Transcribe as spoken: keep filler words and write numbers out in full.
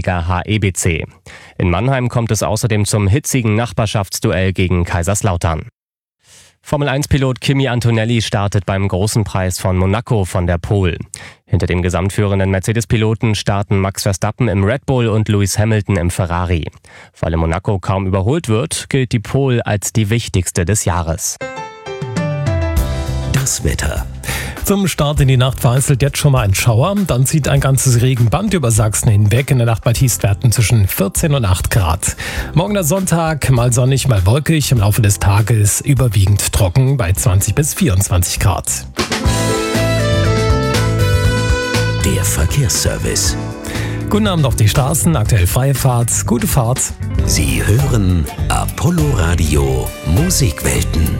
Bundesliga H E B C. In Mannheim kommt es außerdem zum hitzigen Nachbarschaftsduell gegen Kaiserslautern. Formel eins Pilot Kimi Antonelli startet beim Großen Preis von Monaco von der Pole. Hinter dem gesamtführenden Mercedes-Piloten starten Max Verstappen im Red Bull und Lewis Hamilton im Ferrari. Weil in Monaco kaum überholt wird, gilt die Pole als die wichtigste des Jahres. Das Wetter. Zum Start in die Nacht vereinzelt jetzt schon mal ein Schauer. Dann zieht ein ganzes Regenband über Sachsen hinweg. In der Nacht bei Tiefstwerten zwischen vierzehn und acht Grad. Morgen der Sonntag, mal sonnig, mal wolkig. Im Laufe des Tages überwiegend trocken bei zwanzig bis vierundzwanzig Grad. Der Verkehrsservice. Guten Abend auf die Straßen. Aktuell freie Fahrt. Gute Fahrt. Sie hören Apollo Radio Musikwelten.